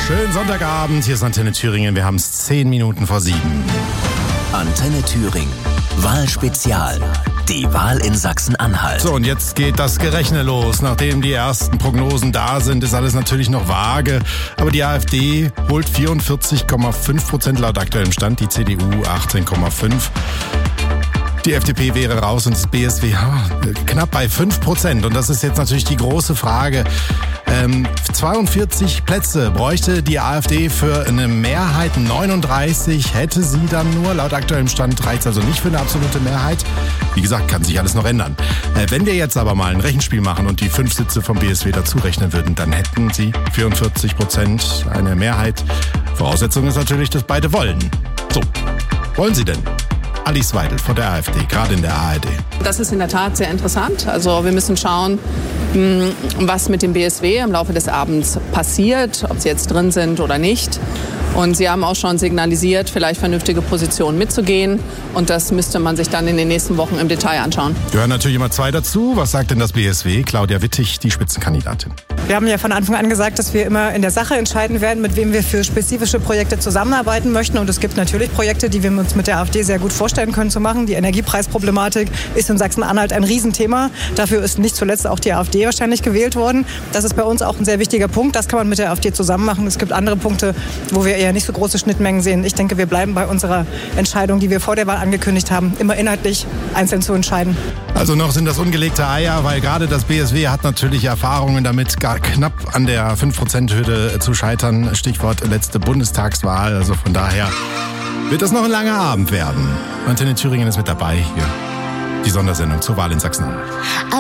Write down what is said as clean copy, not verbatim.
Schönen Sonntagabend, hier ist Antenne Thüringen, wir haben es 10 Minuten vor 7. Antenne Thüringen, Wahlspezial. Die Wahl in Sachsen-Anhalt. So, und jetzt geht das Gerechne los. Nachdem die ersten Prognosen da sind, ist alles natürlich noch vage. Aber die AfD holt 44,5% laut aktuellem Stand, die CDU 18,5%. Die FDP wäre raus und das BSW knapp bei 5%. Und das ist jetzt natürlich die große Frage. 42 Plätze bräuchte die AfD für eine Mehrheit, 39 hätte sie dann nur. Laut aktuellem Stand reicht es also nicht für eine absolute Mehrheit. Wie gesagt, kann sich alles noch ändern. Wenn wir jetzt aber mal ein Rechenspiel machen und die 5 Sitze vom BSW dazu rechnen würden, dann hätten sie 44% eine Mehrheit. Voraussetzung ist natürlich, dass beide wollen. So, wollen sie denn? Alice Weidel von der AfD, gerade in der ARD. Das ist in der Tat sehr interessant. Also wir müssen schauen, was mit dem BSW im Laufe des Abends passiert, ob sie jetzt drin sind oder nicht. Und sie haben auch schon signalisiert, vielleicht vernünftige Positionen mitzugehen. Und das müsste man sich dann in den nächsten Wochen im Detail anschauen. Gehören natürlich immer 2 dazu. Was sagt denn das BSW? Claudia Wittig, die Spitzenkandidatin. Wir haben ja von Anfang an gesagt, dass wir immer in der Sache entscheiden werden, mit wem wir für spezifische Projekte zusammenarbeiten möchten. Und es gibt natürlich Projekte, die wir uns mit der AfD sehr gut vorstellen können zu machen. Die Energiepreisproblematik ist in Sachsen-Anhalt ein Riesenthema. Dafür ist nicht zuletzt auch die AfD wahrscheinlich gewählt worden. Das ist bei uns auch ein sehr wichtiger Punkt. Das kann man mit der AfD zusammen machen. Es gibt andere Punkte, wo wir eher nicht so große Schnittmengen sehen. Ich denke, wir bleiben bei unserer Entscheidung, die wir vor der Wahl angekündigt haben, immer inhaltlich einzeln zu entscheiden. Also noch sind das ungelegte Eier, weil gerade das BSW hat natürlich Erfahrungen damit, gar knapp an der 5%-Hürde zu scheitern. Stichwort letzte Bundestagswahl. Also von daher wird das noch ein langer Abend werden. Antenne Thüringen ist mit dabei hier. Die Sondersendung zur Wahl in Sachsen-Anhalt.